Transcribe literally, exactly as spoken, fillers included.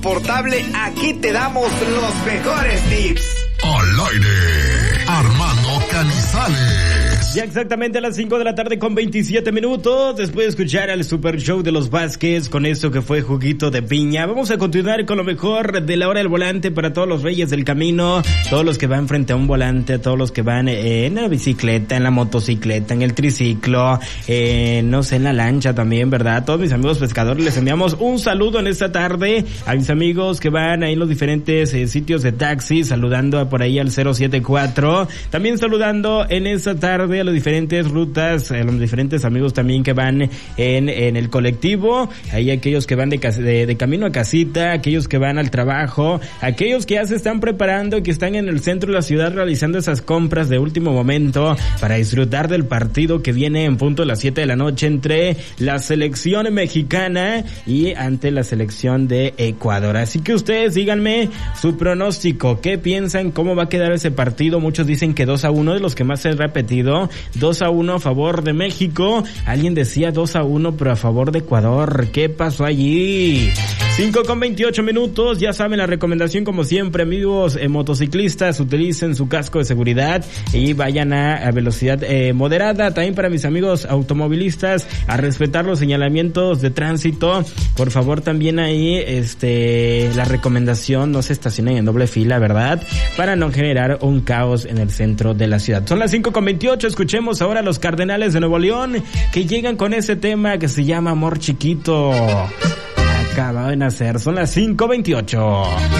Portable, aquí te damos los mejores tips. Al aire, Armando Canizales. Ya exactamente a las cinco de la tarde con veintisiete minutos, después de escuchar al Super Show de los Vázquez con esto que fue Juguito de Piña, vamos a continuar con lo mejor de la hora del volante para todos los reyes del camino, todos los que van frente a un volante, todos los que van en la bicicleta, en la motocicleta, en el triciclo, eh, no sé, en la lancha también, ¿verdad? Todos mis amigos pescadores, les enviamos un saludo en esta tarde a mis amigos que van ahí en los diferentes eh, sitios de taxi, saludando a por ahí al cero siete cuatro, también saludando en esta tarde a las diferentes rutas, a los diferentes amigos también que van en en el colectivo, ahí aquellos que van de, de, de camino a casita, aquellos que van al trabajo, aquellos que ya se están preparando, que están en el centro de la ciudad realizando esas compras de último momento para disfrutar del partido que viene en punto de las siete de la noche entre la selección mexicana y ante la selección de Ecuador. Así que ustedes díganme su pronóstico, ¿qué piensan? ¿Cómo va a quedar ese partido? Muchos dicen que dos a uno, de los que más se ha repetido, dos a uno a favor de México. Alguien decía dos a uno pero a favor de Ecuador. ¿Qué pasó allí? cinco con veintiocho minutos, ya saben la recomendación como siempre, amigos eh, motociclistas, utilicen su casco de seguridad y vayan a, a velocidad eh, moderada. También para mis amigos automovilistas, a respetar los señalamientos de tránsito. Por favor, también ahí este la recomendación, no se estacionen en doble fila, ¿verdad? Para no generar un caos en el centro de la ciudad. Son las cinco con veintiocho, escuchemos ahora a los Cardenales de Nuevo León que llegan con ese tema que se llama Amor Chiquito. Acaba de nacer, son las cinco veintiocho.